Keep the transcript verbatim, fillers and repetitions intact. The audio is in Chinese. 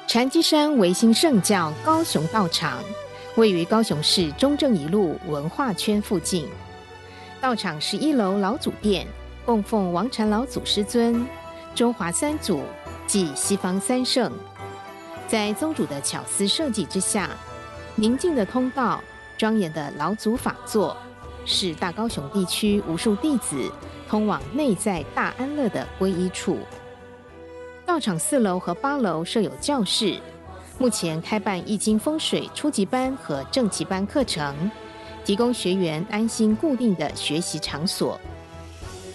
禅机山维新圣教高雄道场位于高雄市中正一路文化圈附近。道场是一楼老祖殿，供奉王禅老祖师尊、中华三祖及西方三圣。在宗主的巧思设计之下，宁静的通道、庄严的老祖法座，是大高雄地区无数弟子通往内在大安乐的皈依处。道场四楼和八楼设有教室，目前开办易经风水初级班和正级班课程，提供学员安心固定的学习场所，